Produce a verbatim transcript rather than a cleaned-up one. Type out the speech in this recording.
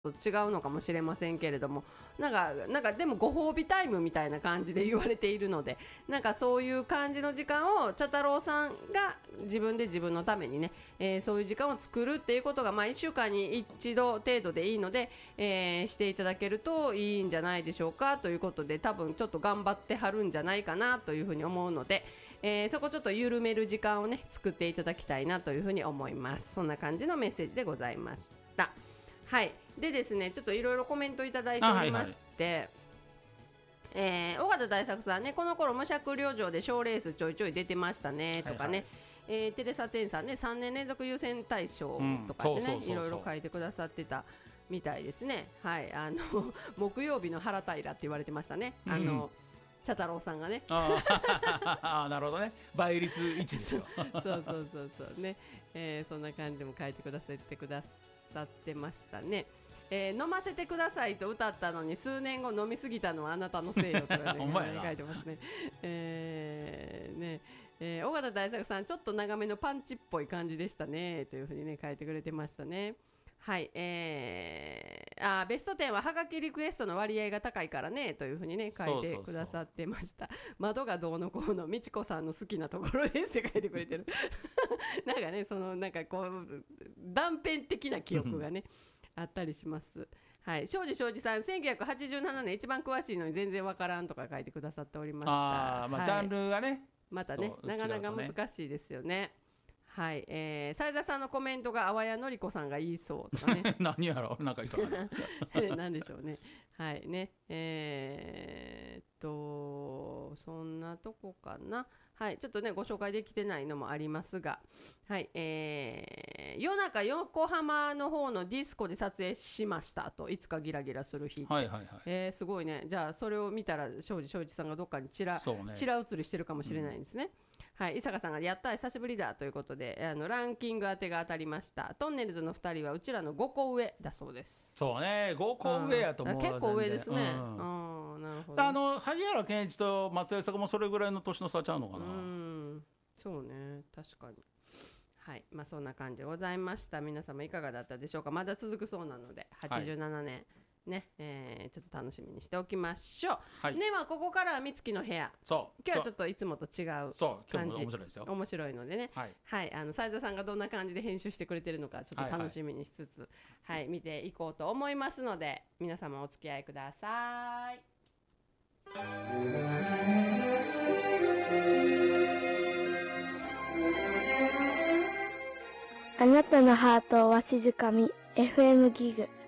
違うのかもしれませんけれども、なんかなんかでもご褒美タイムみたいな感じで言われているので、なんかそういう感じの時間を茶太郎さんが自分で自分のためにね、えー、そういう時間を作るっていうことが、まあ、いっしゅうかんに一度程度でいいので、えー、していただけるといいんじゃないでしょうかということで、多分ちょっと頑張ってはるんじゃないかなというふうに思うので、えー、そこちょっと緩める時間をね作っていただきたいなというふうに思います。そんな感じのメッセージでございました。はい、でですね、ちょっといろいろコメントいただいておりまして、はいはい、えー、尾形大作さんね、この頃無尺旅情で賞レースちょいちょい出てましたねとかね、はいはい、えー、テレサテンさんね、さんねん連続優先大賞とかでね、いろいろ書いてくださってたみたいですね。はい、あの木曜日の原平って言われてましたね、あの、うん、茶太郎さんがね。 ああなるほどね、倍率いちですよ。 そうそうそうそうね、えー、そんな感じでも書いてくださってくださってましたね。えー、飲ませてくださいと歌ったのに数年後飲みすぎたのはあなたのせいよとか、ね、書いてますね。えー、ねえー、尾形大作さん、ちょっと長めのパンチっぽい感じでしたねというふうにね書いてくれてましたね。はい、えー、あベストテンははがきリクエストの割合が高いからねというふうにね書いてくださってました。そうそうそう、窓がどうのこうのみちこさんの好きなところですって書いてくれてるなんかね、そのなんかこう断片的な記憶がねあったりします。はい、庄司庄司さん、せんきゅうひゃくはちじゅうななねん一番詳しいのに全然わからんとか書いてくださっておりました。 あ、まあ、はい、ジャンルがねまたねなかなか難しいですよね。はい、えー、斉田さんのコメントがあわやのりこさんが言いそうとかね何やろなんか言ったかななんでしょうね。はいね、えー、っとそんなとこかな。はい、ちょっとねご紹介できてないのもありますが、はい、えー、夜中横浜の方のディスコで撮影しましたと、いつかギラギラする日って、 はいはいはい、 えー、すごいね。じゃあそれを見たら庄司庄司さんがどっかにちら、ね、ちら写りしてるかもしれないんですね。うん、はい、伊坂さんがやった久しぶりだということで、あのランキング当てが当たりました。トンネルズのふたりはうちらのごこ上だそうです。 そうね、ごこ上やと思う、うん、 結構上ですね。うんうん、 なるほど。 あの萩原健一と松江作もそれぐらいの年の差ちゃうのかな。 うん、そうね、確かに。はい、まあそんな感じでございました。皆様いかがだったでしょうか。まだ続くそうなのではちじゅうななねん、はいね、えー、ちょっと楽しみにしておきましょう。はい、ではここからは美月の部屋。そう今日はちょっといつもと違う感じ。 そう今日も面白いですよ。 面白いのでね、はいはい、あの斉田さんがどんな感じで編集してくれてるのかちょっと楽しみにしつつ、はいはい、見ていこうと思いますので、皆様お付き合いください。 あなたのハートをわしづかみ エフエム ギグ